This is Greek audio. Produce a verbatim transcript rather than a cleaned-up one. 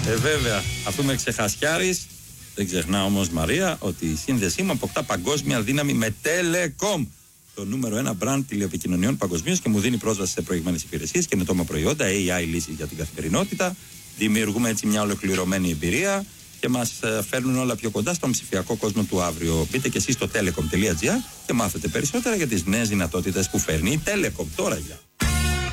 Ε, βέβαια, αφού με ξεχασιάρεις, δεν ξεχνά όμως, Μαρία, ότι η σύνδεσή μου αποκτά παγκόσμια δύναμη με Telecom, το νούμερο ένα μπραντ τηλεοπικοινωνιών παγκοσμίως, και μου δίνει πρόσβαση σε προηγμένες υπηρεσίες, καινοτόμα προϊόντα, έι άι λύσεις για την καθημερινότητα. Δημιουργούμε έτσι μια ολοκληρωμένη εμπειρία και μας φέρνουν όλα πιο κοντά στον ψηφιακό κόσμο του αύριο. Μπείτε και εσείς στο telecom τελεία gr και μάθετε περισσότερα για τις νέες δυνατότητες που φέρνει η Telecom. Τώρα, για.